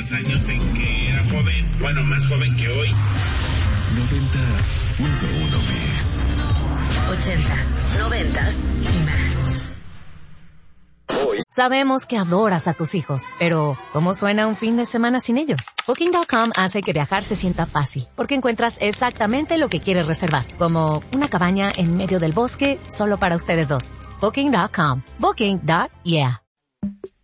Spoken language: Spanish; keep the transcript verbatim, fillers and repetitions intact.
aquellos años en que era joven, bueno, más joven que hoy. noventa punto uno Mix. Ochentas, noventas y más. Sabemos que adoras a tus hijos, pero ¿cómo suena un fin de semana sin ellos? Booking punto com hace que viajar se sienta fácil, porque encuentras exactamente lo que quieres reservar, como una cabaña en medio del bosque solo para ustedes dos. Booking punto com. Booking. Yeah.